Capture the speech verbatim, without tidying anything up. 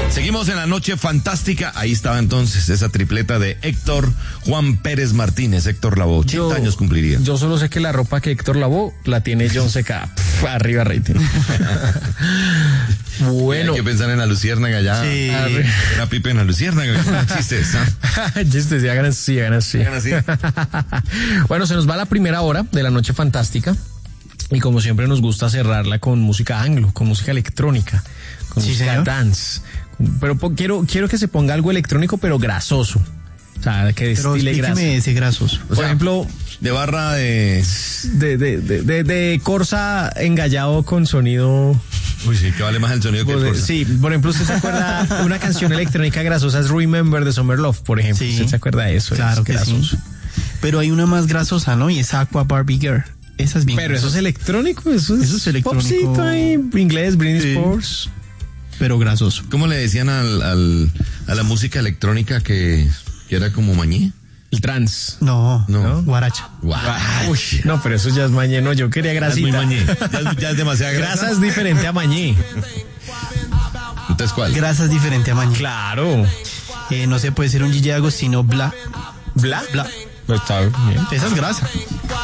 Seguimos en la noche fantástica. Ahí estaba entonces esa tripleta de Héctor Juan Pérez Martínez. Héctor Lavoe, ochenta Yo- años cumpliría. Yo solo sé que la ropa que Héctor lavó la tiene John Seca. Pff, arriba rating. Bueno. Hay que pensar en la luciérnaga ya. Sí. Era Pipe en la luciérnaga. Chistes, ¿ah? Chistes, sí, hagan así, hagan así. Hagan así. Bueno, se nos va la primera hora de la noche fantástica. Y como siempre nos gusta cerrarla con música anglo, con música electrónica, con Sí, música señor. dance. Pero po- quiero, quiero que se ponga algo electrónico, pero grasoso. O sea, que Pero destile grasa. explíqueme ese grasoso. O Por sea, ejemplo, de barra de... de, de, de, de, de Corsa engallado con sonido. Uy, sí, que vale más el sonido que el Pues, Corsa. sí, por ejemplo, usted se acuerda de una canción electrónica grasosa, es Remember de Summer Love, por ejemplo. Sí. ¿Usted se acuerda de eso? Claro Es que grasoso. sí. Pero hay una más grasosa, ¿no? Y es Aqua Barbie Girl. Esa es bien Pero eso es grasosa. electrónico, eso es, Eso es electrónico. popcito ahí, inglés, Britney Sí. Spears. Pero grasoso. ¿Cómo le decían al, al, a la música electrónica que, que era como mañé? El trans. No, No. no. Guaracha. Guau. Uy, no, pero eso ya es mañé, no, yo quería Ya es muy grasita. mañé. Ya es, ya es demasiada grasa. Grasa es diferente a mañé. Entonces, ¿cuál? Grasa es diferente a mañana. Claro. Eh, no se puede ser un Gigi Agostino bla. ¿Bla? Bla. Pues está bien. Esa es grasa.